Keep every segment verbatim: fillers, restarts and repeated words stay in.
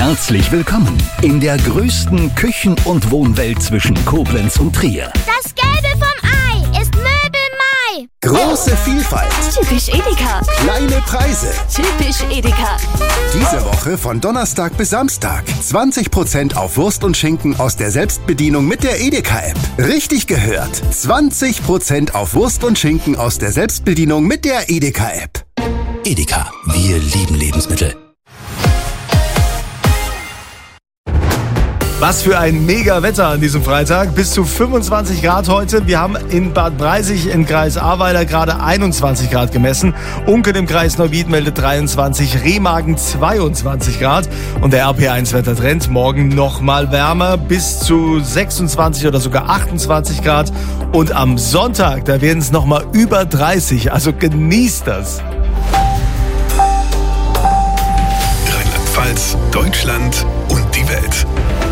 Herzlich willkommen in der größten Küchen- und Wohnwelt zwischen Koblenz und Trier. Das Gelbe vom Ei ist Möbelmai. Große Vielfalt. Typisch Edeka. Kleine Preise. Typisch Edeka. Diese Woche von Donnerstag bis Samstag. zwanzig Prozent auf Wurst und Schinken aus der Selbstbedienung mit der Edeka-App. Richtig gehört. zwanzig Prozent auf Wurst und Schinken aus der Selbstbedienung mit der Edeka-App. Edeka. Wir lieben Lebensmittel. Was für ein mega Wetter an diesem Freitag. Bis zu fünfundzwanzig Grad heute. Wir haben in Bad Breisig im Kreis Ahrweiler gerade einundzwanzig Grad gemessen. Unken im Kreis Neuwied meldet dreiundzwanzig, Remagen zweiundzwanzig Grad. Und der R P eins Wettertrend morgen noch mal wärmer, bis zu sechsundzwanzig oder sogar achtundzwanzig Grad. Und am Sonntag, da werden es noch mal über dreißig. Also genießt das. Rheinland-Pfalz, Deutschland und die Welt.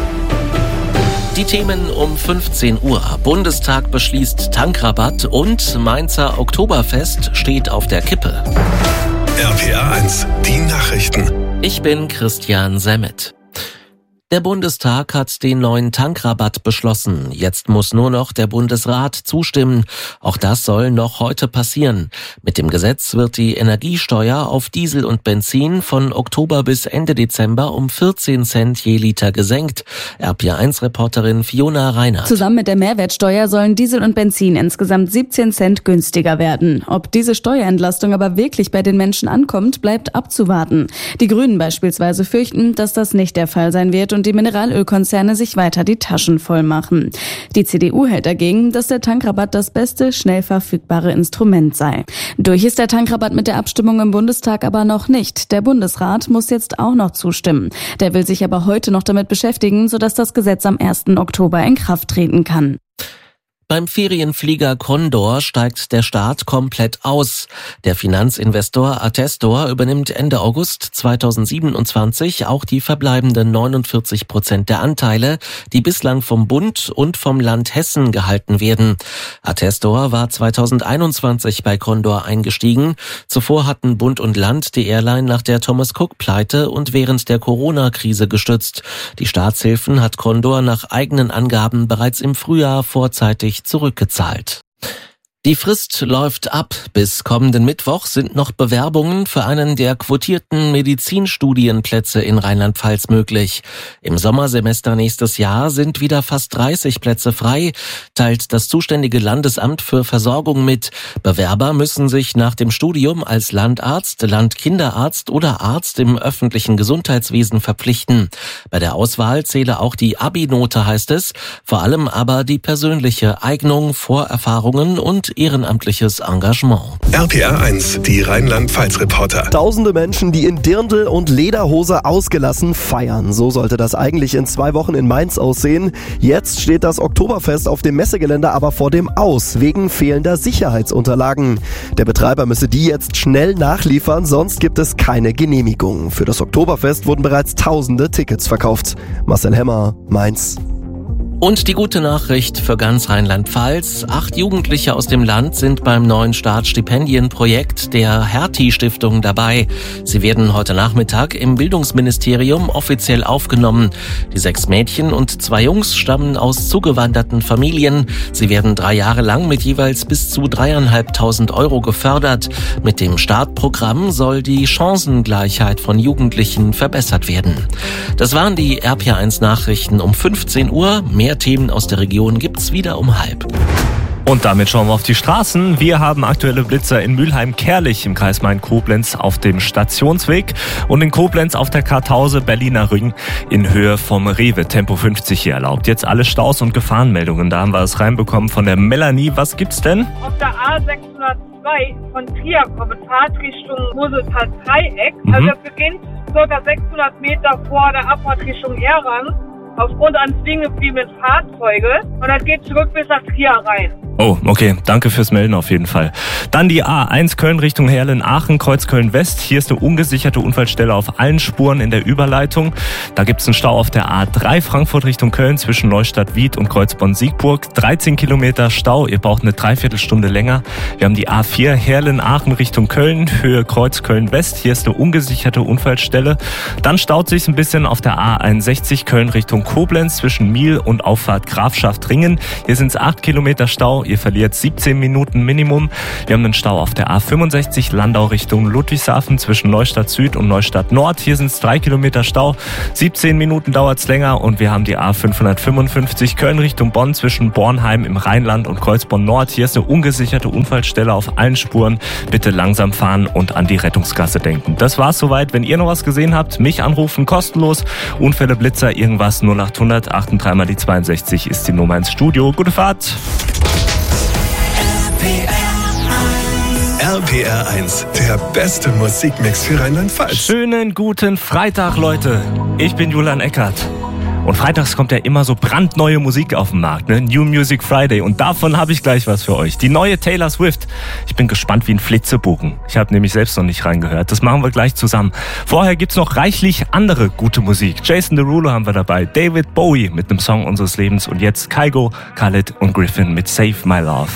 Die Themen um fünfzehn Uhr. Bundestag beschließt Tankrabatt und Mainzer Oktoberfest steht auf der Kippe. R P R eins, die Nachrichten. Ich bin Christian Semmet. Der Bundestag hat den neuen Tankrabatt beschlossen. Jetzt muss nur noch der Bundesrat zustimmen. Auch das soll noch heute passieren. Mit dem Gesetz wird die Energiesteuer auf Diesel und Benzin von Oktober bis Ende Dezember um vierzehn Cent je Liter gesenkt. R P eins Reporterin Fiona Reinhardt. Zusammen mit der Mehrwertsteuer sollen Diesel und Benzin insgesamt siebzehn Cent günstiger werden. Ob diese Steuerentlastung aber wirklich bei den Menschen ankommt, bleibt abzuwarten. Die Grünen beispielsweise fürchten, dass das nicht der Fall sein wird und die Mineralölkonzerne sich weiter die Taschen voll machen. Die C D U hält dagegen, dass der Tankrabatt das beste, schnell verfügbare Instrument sei. Durch ist der Tankrabatt mit der Abstimmung im Bundestag aber noch nicht. Der Bundesrat muss jetzt auch noch zustimmen. Der will sich aber heute noch damit beschäftigen, sodass das Gesetz am ersten Oktober in Kraft treten kann. Beim Ferienflieger Condor steigt der Staat komplett aus. Der Finanzinvestor Attestor übernimmt Ende August zweitausendsiebenundzwanzig auch die verbleibenden neunundvierzig Prozent der Anteile, die bislang vom Bund und vom Land Hessen gehalten werden. Attestor war zweitausendeinundzwanzig bei Condor eingestiegen. Zuvor hatten Bund und Land die Airline nach der Thomas-Cook-Pleite und während der Corona-Krise gestützt. Die Staatshilfen hat Condor nach eigenen Angaben bereits im Frühjahr vorzeitig zurückgezahlt. Die Frist läuft ab. Bis kommenden Mittwoch sind noch Bewerbungen für einen der quotierten Medizinstudienplätze in Rheinland-Pfalz möglich. Im Sommersemester nächstes Jahr sind wieder fast dreißig Plätze frei, teilt das zuständige Landesamt für Versorgung mit. Bewerber müssen sich nach dem Studium als Landarzt, Landkinderarzt oder Arzt im öffentlichen Gesundheitswesen verpflichten. Bei der Auswahl zähle auch die Abi-Note, heißt es, vor allem aber die persönliche Eignung, Vorerfahrungen und ehrenamtliches Engagement. R P R eins, die Rheinland-Pfalz-Reporter. Tausende Menschen, die in Dirndl und Lederhose ausgelassen feiern. So sollte das eigentlich in zwei Wochen in Mainz aussehen. Jetzt steht das Oktoberfest auf dem Messegelände aber vor dem Aus, wegen fehlender Sicherheitsunterlagen. Der Betreiber müsse die jetzt schnell nachliefern, sonst gibt es keine Genehmigung. Für das Oktoberfest wurden bereits tausende Tickets verkauft. Marcel Hemmer, Mainz. Und die gute Nachricht für ganz Rheinland-Pfalz. Acht Jugendliche aus dem Land sind beim neuen Startstipendienprojekt der Hertie-Stiftung dabei. Sie werden heute Nachmittag im Bildungsministerium offiziell aufgenommen. Die sechs Mädchen und zwei Jungs stammen aus zugewanderten Familien. Sie werden drei Jahre lang mit jeweils bis zu dreieinhalbtausend Euro gefördert. Mit dem Startprogramm soll die Chancengleichheit von Jugendlichen verbessert werden. Das waren die R P eins Nachrichten um fünfzehn Uhr. Mehr Themen aus der Region gibt's wieder um halb. Und damit schauen wir auf die Straßen. Wir haben aktuelle Blitzer in Mülheim-Kerlich im Kreis Main-Koblenz auf dem Stationsweg und in Koblenz auf der Kartause Berliner Ring in Höhe vom Rewe. Tempo fünfzig hier erlaubt. Jetzt alle Staus und Gefahrenmeldungen. Da haben wir es reinbekommen von der Melanie. Was gibt's denn? Auf der A sechshundertzwei von Trier kommt Fahrtrichtung Moseltal-Dreieck. Mhm. Also das beginnt ca. sechshundert Meter vor der Abfahrt Richtung Errang. Aufgrund eines liegen gebliebenen Fahrzeuges. Und das geht zurück bis nach Trier rein. Oh, okay. Danke fürs Melden auf jeden Fall. Dann die A eins Köln Richtung Heerlen-Aachen, Kreuz Köln-West. Hier ist eine ungesicherte Unfallstelle auf allen Spuren in der Überleitung. Da gibt es einen Stau auf der A drei Frankfurt Richtung Köln zwischen Neustadt-Wied und Kreuzborn-Siegburg. dreizehn Kilometer Stau. Ihr braucht eine Dreiviertelstunde länger. Wir haben die A vier Heerlen-Aachen Richtung Köln, Höhe Kreuz Köln-West. Hier ist eine ungesicherte Unfallstelle. Dann staut sich ein bisschen auf der A einundsechzig Köln Richtung Koblenz zwischen Miel und Auffahrt Grafschaft-Ringen. Hier sind es acht Kilometer Stau. Ihr verliert siebzehn Minuten Minimum. Wir haben einen Stau auf der A fünfundsechzig Landau Richtung Ludwigshafen zwischen Neustadt Süd und Neustadt Nord. Hier sind es drei Kilometer Stau. siebzehn Minuten dauert es länger. Und wir haben die A fünfhundertfünfundfünfzig Köln Richtung Bonn zwischen Bornheim im Rheinland und Kreuzborn Nord. Hier ist eine ungesicherte Unfallstelle auf allen Spuren. Bitte langsam fahren und an die Rettungsgasse denken. Das war's soweit. Wenn ihr noch was gesehen habt, mich anrufen, kostenlos. Unfälle, Blitzer, irgendwas, null acht hundert achtunddreißig mal die zweiundsechzig ist die Nummer ins Studio. Gute Fahrt! R P R eins, der beste Musikmix für Rheinland-Pfalz. Schönen guten Freitag, Leute. Ich bin Julian Eckert. Und freitags kommt ja immer so brandneue Musik auf den Markt, ne? New Music Friday. Und davon habe ich gleich was für euch. Die neue Taylor Swift. Ich bin gespannt wie ein Flitzebogen. Ich habe nämlich selbst noch nicht reingehört. Das machen wir gleich zusammen. Vorher gibt's noch reichlich andere gute Musik. Jason Derulo haben wir dabei. David Bowie mit einem Song unseres Lebens. Und jetzt Kygo, Khaled und Griffin mit Save My Love.